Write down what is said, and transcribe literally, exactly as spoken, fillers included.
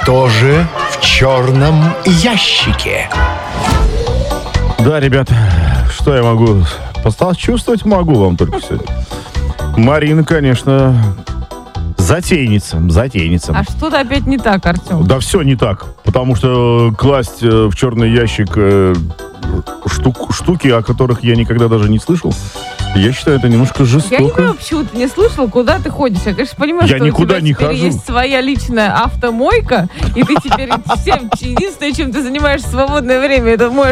Что же в черном ящике? Да, ребята, что я могу? Чувствовать могу вам только сегодня. Марина, конечно, затейница, затейница. А что-то опять не так, Артем? Да все не так, потому что класть э, в черный ящик э, штук, штуки, о которых я никогда даже не слышал, я считаю, это немножко жестоко. Я не понимаю, почему ты не слышал, куда ты ходишь. Я, конечно, понимаю, Я что никуда у тебя не теперь хожу. есть своя личная автомойка, и ты теперь всем, единственное, чем ты занимаешься в свободное время, это моешь